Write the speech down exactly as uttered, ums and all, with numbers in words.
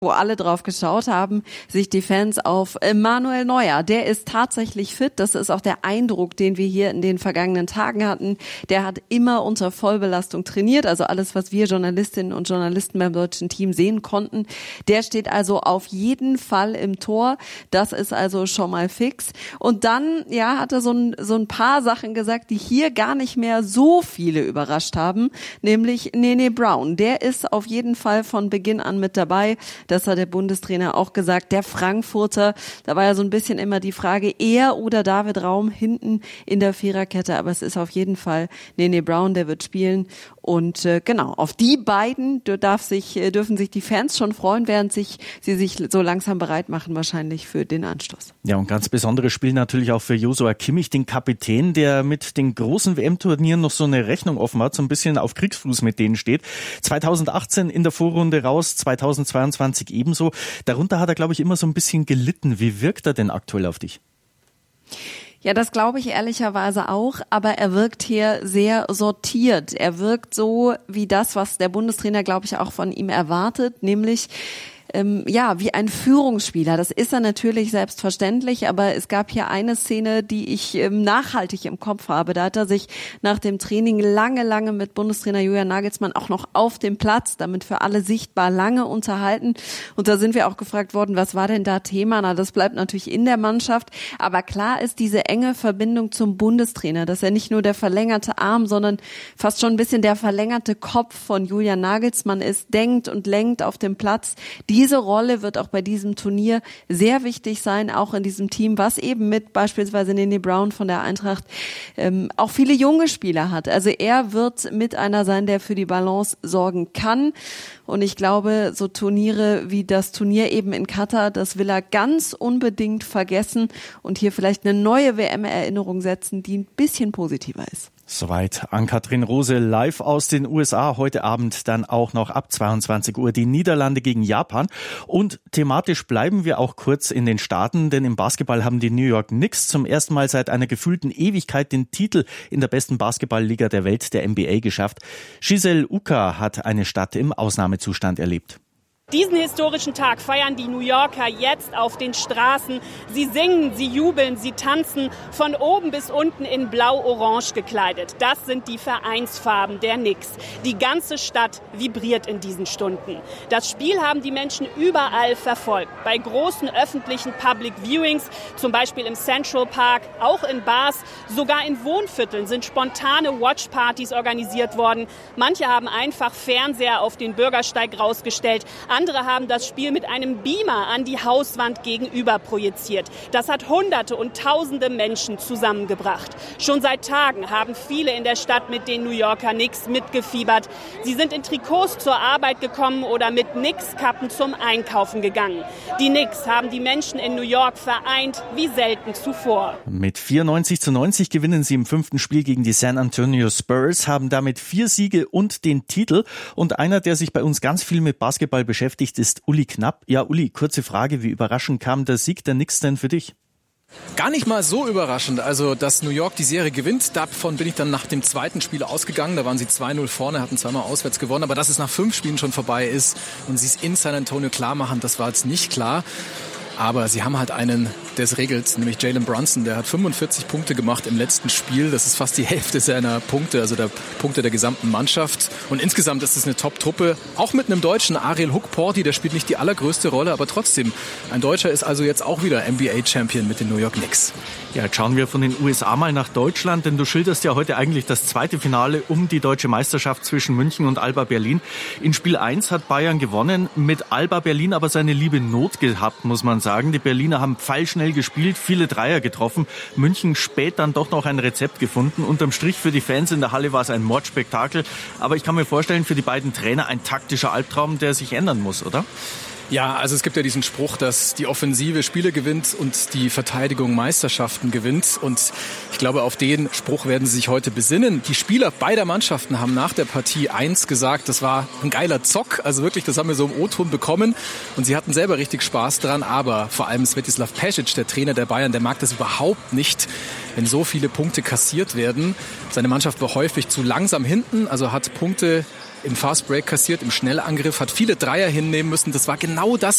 wo alle drauf geschaut haben, sich die Fans auf Manuel Neuer. Der ist tatsächlich fit. Das ist auch der Eindruck, den wir hier in den vergangenen Tagen hatten. Der hat immer unter Vollbelastung trainiert. Also alles, was wir Journalistinnen und Journalisten beim deutschen Team sehen konnten. Der steht also auf jeden Fall im Tor. Das ist also schon mal fix. Und dann, ja, hat er so ein, so ein paar Sachen gesagt, die hier gar nicht mehr so viele überrascht haben. Nämlich Nene Brown. Der ist auf jeden Fall von Beginn an mit dabei. Das hat der Bundestrainer auch gesagt. Der Frankfurter, da war ja so ein bisschen immer die Frage, er oder David Raum hinten in der Viererkette. Aber es ist auf jeden Fall Nene Brown, der wird spielen. Und äh, genau, auf die beiden darf sich, dürfen sich die Fans schon freuen, während sich sie sich so langsam bereit machen wahrscheinlich für den Anstoß. Ja, und ganz besonderes Spiel natürlich auch für Joshua Kimmich, den Kapitän, der mit den großen W M-Turnieren noch so eine Rechnung offen hat, so ein bisschen auf Kriegsfuß mit denen steht. zweitausendachtzehn in der Vorrunde raus, zweitausendzweiundzwanzig ebenso. Darunter hat er, glaube ich, immer so ein bisschen gelitten. Wie wirkt er denn aktuell auf dich? Ja, das glaube ich ehrlicherweise auch, aber er wirkt hier sehr sortiert. Er wirkt so wie das, was der Bundestrainer, glaube ich, auch von ihm erwartet, nämlich Ähm, ja, wie ein Führungsspieler. Das ist er natürlich selbstverständlich, aber es gab hier eine Szene, die ich ähm, nachhaltig im Kopf habe. Da hat er sich nach dem Training lange, lange mit Bundestrainer Julian Nagelsmann auch noch auf dem Platz, damit für alle sichtbar, lange unterhalten. Und da sind wir auch gefragt worden, was war denn da Thema? Na, das bleibt natürlich in der Mannschaft. Aber klar ist diese enge Verbindung zum Bundestrainer, dass er nicht nur der verlängerte Arm, sondern fast schon ein bisschen der verlängerte Kopf von Julian Nagelsmann ist, denkt und lenkt auf dem Platz. Die Diese Rolle wird auch bei diesem Turnier sehr wichtig sein, auch in diesem Team, was eben mit beispielsweise Nene Brown von der Eintracht ähm, auch viele junge Spieler hat. Also er wird mit einer sein, der für die Balance sorgen kann. Und ich glaube, so Turniere wie das Turnier eben in Katar, das will er ganz unbedingt vergessen und hier vielleicht eine neue W M-Erinnerung setzen, die ein bisschen positiver ist. Soweit Ann-Kathrin Rose live aus den U S A. Heute Abend dann auch noch ab zweiundzwanzig Uhr die Niederlande gegen Japan. Und thematisch bleiben wir auch kurz in den Staaten, denn im Basketball haben die New York Knicks zum ersten Mal seit einer gefühlten Ewigkeit den Titel in der besten Basketballliga der Welt, der N B A, geschafft. Giselle Uka hat eine Stadt im Ausnahmezustand erlebt. Diesen historischen Tag feiern die New Yorker jetzt auf den Straßen. Sie singen, sie jubeln, sie tanzen, von oben bis unten in blau-orange gekleidet. Das sind die Vereinsfarben der Knicks. Die ganze Stadt vibriert in diesen Stunden. Das Spiel haben die Menschen überall verfolgt. Bei großen öffentlichen Public Viewings, zum Beispiel im Central Park, auch in Bars, sogar in Wohnvierteln sind spontane Watchpartys organisiert worden. Manche haben einfach Fernseher auf den Bürgersteig rausgestellt. Andere haben das Spiel mit einem Beamer an die Hauswand gegenüber projiziert. Das hat Hunderte und Tausende Menschen zusammengebracht. Schon seit Tagen haben viele in der Stadt mit den New Yorker Knicks mitgefiebert. Sie sind in Trikots zur Arbeit gekommen oder mit Knicks-Kappen zum Einkaufen gegangen. Die Knicks haben die Menschen in New York vereint wie selten zuvor. Mit vierundneunzig zu neunzig gewinnen sie im fünften Spiel gegen die San Antonio Spurs, haben damit vier Siege und den Titel. Und einer, der sich bei uns ganz viel mit Basketball beschäftigt, ist Uli Knapp. Ja, Uli, kurze Frage, wie überraschend kam der Sieg der Knicks denn für dich? Gar nicht mal so überraschend. Also, dass New York die Serie gewinnt, davon bin ich dann nach dem zweiten Spiel ausgegangen. Da waren sie zwei null vorne, hatten zweimal auswärts gewonnen. Aber dass es nach fünf Spielen schon vorbei ist und sie es in San Antonio klar machen, das war jetzt nicht klar. Aber sie haben halt einen, der es regelt, nämlich Jalen Brunson. Der hat fünfundvierzig Punkte gemacht im letzten Spiel. Das ist fast die Hälfte seiner Punkte, also der Punkte der gesamten Mannschaft. Und insgesamt ist es eine Top-Truppe. Auch mit einem Deutschen, Ariel Hook-Porty, der spielt nicht die allergrößte Rolle, aber trotzdem. Ein Deutscher ist also jetzt auch wieder N B A-Champion mit den New York Knicks. Ja, jetzt schauen wir von den U S A mal nach Deutschland, denn du schilderst ja heute eigentlich das zweite Finale um die deutsche Meisterschaft zwischen München und Alba Berlin. In Spiel eins hat Bayern gewonnen, mit Alba Berlin aber seine liebe Not gehabt, muss man sagen. Die Berliner haben pfeilschnell gespielt, viele Dreier getroffen. München spät dann doch noch ein Rezept gefunden. Unterm Strich für die Fans in der Halle war es ein Mordspektakel. Aber ich kann mir vorstellen, für die beiden Trainer ein taktischer Albtraum, der sich ändern muss, oder? Ja, also es gibt ja diesen Spruch, dass die Offensive Spiele gewinnt und die Verteidigung Meisterschaften gewinnt. Und ich glaube, auf den Spruch werden sie sich heute besinnen. Die Spieler beider Mannschaften haben nach der Partie eins gesagt, das war ein geiler Zock. Also wirklich, das haben wir so im O-Ton bekommen. Und sie hatten selber richtig Spaß dran. Aber vor allem Svetislav Pesic, der Trainer der Bayern, der mag das überhaupt nicht, wenn so viele Punkte kassiert werden. Seine Mannschaft war häufig zu langsam hinten, also hat Punkte im Fast Break kassiert, im Schnellangriff, hat viele Dreier hinnehmen müssen. Das war genau das,